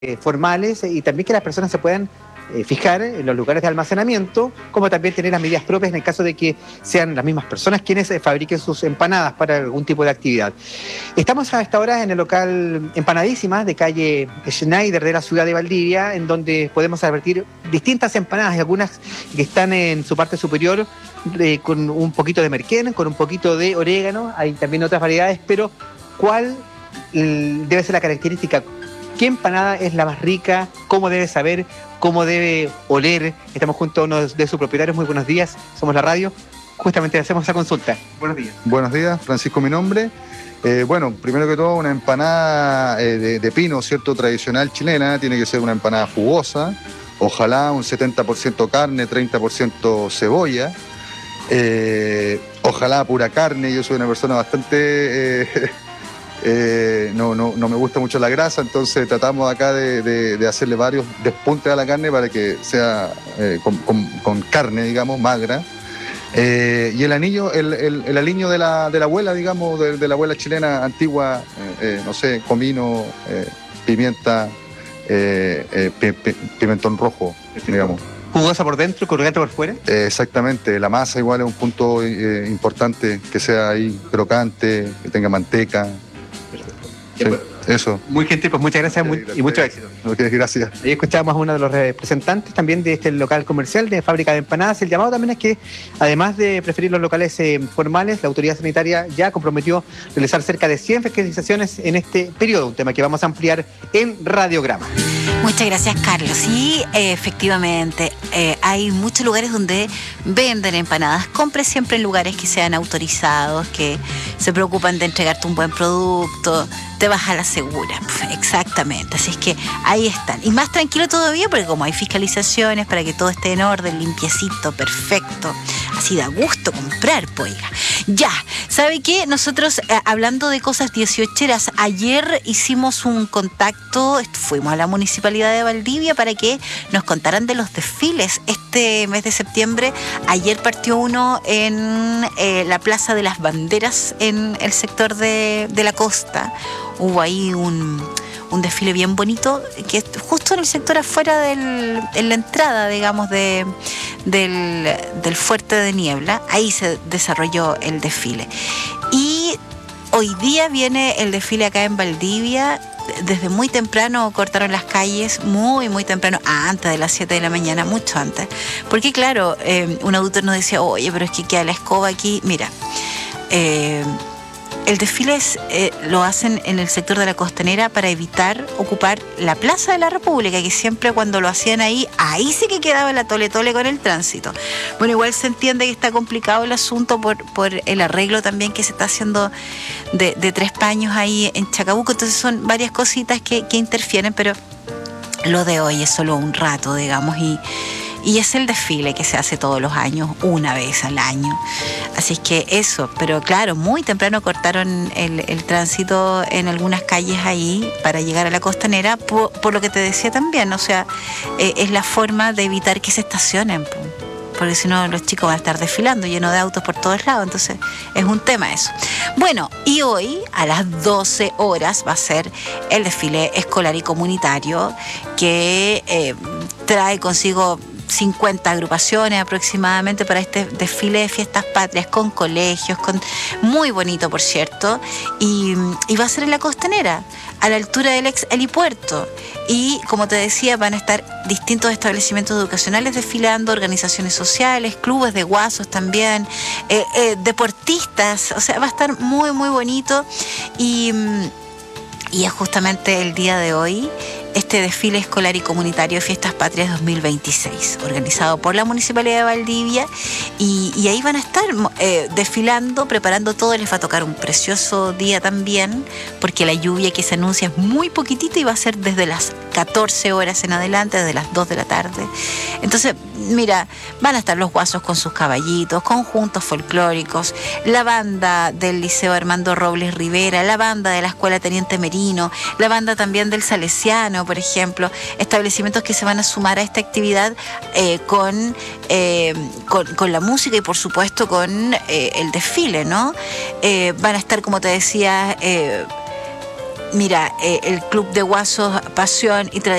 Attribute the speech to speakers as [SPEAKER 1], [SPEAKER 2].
[SPEAKER 1] formales y también que las personas se puedan fijar en los lugares de almacenamiento, como también tener las medidas propias en el caso de que sean las mismas personas quienes fabriquen sus empanadas para algún tipo de actividad. Estamos a esta hora en el local Empanadísimas de calle Schneider de la ciudad de Valdivia, en donde podemos advertir distintas empanadas, algunas que están en su parte superior con un poquito de merquén, con un poquito de orégano, hay también otras variedades, pero ¿cuál debe ser la característica? ¿Qué empanada es la más rica? ¿Cómo debe saber? ¿Cómo debe oler? Estamos junto a uno de sus propietarios. Muy buenos días, somos la radio. Justamente hacemos esa consulta. Buenos días.
[SPEAKER 2] Buenos días, Francisco mi nombre. Bueno, primero que todo, una empanada de pino, ¿cierto? Tradicional chilena, tiene que ser una empanada jugosa. Ojalá un 70% carne, 30% cebolla. Ojalá pura carne, yo soy una persona bastante... no me gusta mucho la grasa, entonces tratamos acá de hacerle varios despuntes a la carne para que sea con carne, digamos, magra. Y el aliño de la abuela, digamos, de la abuela chilena antigua, no sé, comino, pimienta, pimentón rojo, digamos.
[SPEAKER 1] ¿Jugosa por dentro, crocante por fuera?
[SPEAKER 2] Exactamente, la masa igual es un punto importante, que sea ahí crocante, que tenga manteca. Sí, eso.
[SPEAKER 1] Muy gentil, pues muchas gracias y mucho éxito.
[SPEAKER 2] Okay, gracias.
[SPEAKER 1] Ahí escuchábamos a uno de los representantes también de este local comercial de fábrica de empanadas. El llamado también es que, además de preferir los locales formales, la autoridad sanitaria ya comprometió realizar cerca de 100 fiscalizaciones en este periodo, un tema que vamos a ampliar en Radiograma.
[SPEAKER 3] Muchas gracias, Carlos. Sí, efectivamente, hay muchos lugares donde venden empanadas. Compre siempre en lugares que sean autorizados, que se preocupan de entregarte un buen producto, te vas a la segura. Exactamente, así es que ahí están. Y más tranquilo todavía porque como hay fiscalizaciones para que todo esté en orden, limpiecito, perfecto, así da gusto comprar, pues. Ya, ¿sabe qué? Nosotros, hablando de cosas 18eras, ayer hicimos un contacto, fuimos a la Municipalidad de Valdivia para que nos contaran de los desfiles. Este mes de septiembre, ayer partió uno en la Plaza de las Banderas, en el sector de la costa. Hubo ahí un desfile bien bonito, que justo en el sector afuera en la entrada, digamos, del Fuerte de Niebla, ahí se desarrolló el desfile. Y hoy día viene el desfile acá en Valdivia. Desde muy temprano cortaron las calles, muy temprano, antes de las 7 de la mañana, mucho antes. Porque claro, un adulto nos decía, oye, pero es que queda la escoba aquí. Mira, el desfile lo hacen en el sector de la Costanera para evitar ocupar la Plaza de la República, que siempre cuando lo hacían ahí sí que quedaba la tole con el tránsito. Bueno, igual se entiende que está complicado el asunto por el arreglo también que se está haciendo de 3 paños ahí en Chacabuco, entonces son varias cositas que interfieren, pero lo de hoy es solo un rato, digamos, y es el desfile que se hace todos los años, una vez al año. Así es que eso, pero claro, muy temprano cortaron el tránsito en algunas calles ahí para llegar a la Costanera, por lo que te decía también, o sea, es la forma de evitar que se estacionen, porque si no los chicos van a estar desfilando lleno de autos por todos lados, entonces es un tema eso. Bueno, y hoy a las 12 horas va a ser el desfile escolar y comunitario que trae consigo 50 agrupaciones aproximadamente para este desfile de fiestas patrias con colegios, muy bonito por cierto, y va a ser en la Costanera, a la altura del ex helipuerto, y como te decía van a estar distintos establecimientos educacionales desfilando, organizaciones sociales, clubes de guasos también, deportistas, o sea va a estar muy bonito y es justamente el día de hoy este desfile escolar y comunitario de Fiestas Patrias 2026, organizado por la Municipalidad de Valdivia, y ahí van a estar desfilando, preparando todo. Les va a tocar un precioso día también, porque la lluvia que se anuncia es muy poquitita y va a ser desde las 14 horas en adelante, desde las 2 de la tarde. Entonces, mira, van a estar los guasos con sus caballitos, conjuntos folclóricos, la banda del Liceo Armando Robles Rivera, la banda de la Escuela Teniente Merino, la banda también del Salesiano, por ejemplo, establecimientos que se van a sumar a esta actividad con la música y por supuesto con el desfile, ¿no? Van a estar, como te decía, Mira, el Club de Guasos, pasión y tradición